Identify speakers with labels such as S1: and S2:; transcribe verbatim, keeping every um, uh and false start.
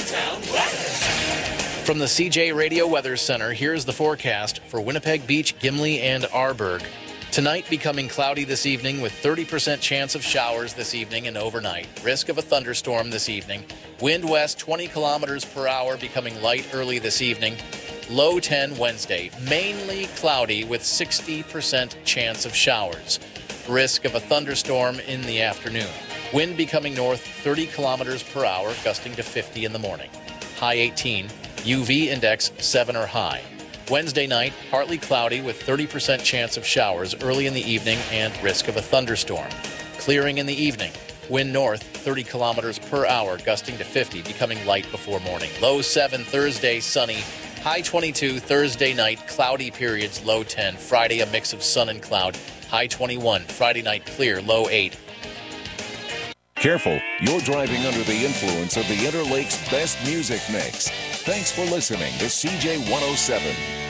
S1: Town weather.
S2: From the C J Radio Weather Center, here's the forecast for Winnipeg Beach, Gimli, and Arborg. Tonight becoming cloudy this evening with thirty percent chance of showers this evening and overnight. Risk of a thunderstorm this evening. Wind west twenty kilometers per hour, becoming light early this evening. Low ten Wednesday. Mainly cloudy with sixty percent chance of showers. Risk of a thunderstorm in the afternoon. Wind becoming north thirty kilometers per hour, gusting to fifty in the morning. High eighteen. U V index seven or high. Wednesday night, partly cloudy with thirty percent chance of showers early in the evening and risk of a thunderstorm. Clearing in the evening. Wind north thirty kilometers per hour, gusting to fifty, becoming light before morning. Low seven Thursday, sunny. High twenty-two Thursday night, cloudy periods, low ten. Friday, a mix of sun and cloud. High twenty-one. Friday night, clear, low eight.
S3: Careful, you're driving under the influence of the Interlake's best music mix. Thanks for listening to C J one oh seven.